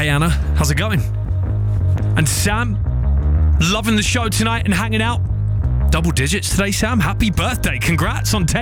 Hey Anna, how's it going? And Sam, loving the show tonight and hanging out. Double digits today, Sam. Happy birthday. Congrats on 10.